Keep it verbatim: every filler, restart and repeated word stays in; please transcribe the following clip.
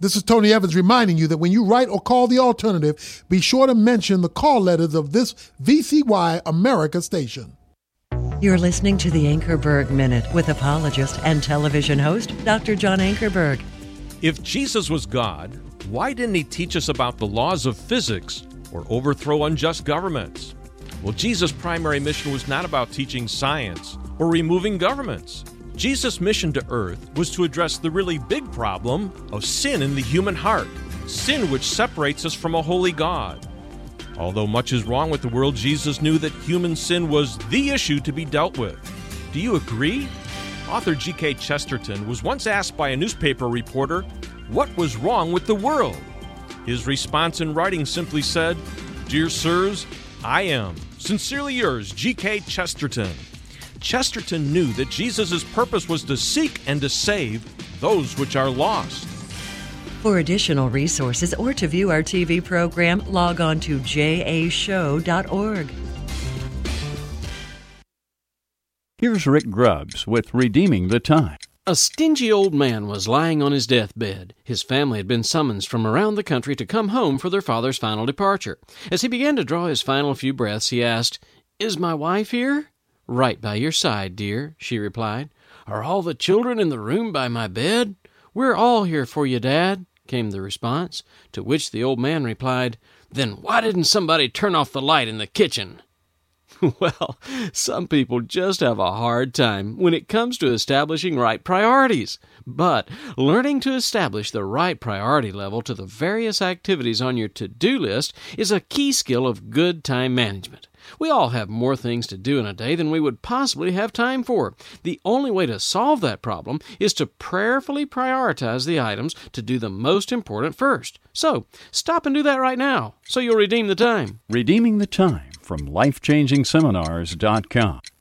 This is Tony Evans reminding you that when you write or call the alternative, be sure to mention the call letters of this V C Y America station. You're listening to the Ankerberg Minute with apologist and television host, Doctor John Ankerberg. If Jesus was God, why didn't he teach us about the laws of physics or overthrow unjust governments? Well, Jesus' primary mission was not about teaching science or removing governments. Jesus' mission to earth was to address the really big problem of sin in the human heart, sin which separates us from a holy God. Although much is wrong with the world, Jesus knew that human sin was the issue to be dealt with. Do you agree? Author G K Chesterton was once asked by a newspaper reporter what was wrong with the world. His response in writing simply said, "Dear sirs, I am. Sincerely yours, G K Chesterton." Chesterton knew that Jesus' purpose was to seek and to save those which are lost. For additional resources or to view our T V program, log on to j a show dot org. Here's Rick Grubbs with Redeeming the Time. A stingy old man was lying on his deathbed. His family had been summoned from around the country to come home for their father's final departure. As he began to draw his final few breaths, he asked, "Is my wife here?" "Right by your side, dear," she replied. "Are all the children in the room by my bed?" "We're all here for you, Dad," came the response, to which the old man replied, "Then why didn't somebody turn off the light in the kitchen?" Well, some people just have a hard time when it comes to establishing right priorities. But learning to establish the right priority level to the various activities on your to-do list is a key skill of good time management. We all have more things to do in a day than we would possibly have time for. The only way to solve that problem is to prayerfully prioritize the items to do the most important first. So, stop and do that right now, so you'll redeem the time. Redeeming the Time from life changing seminars dot com.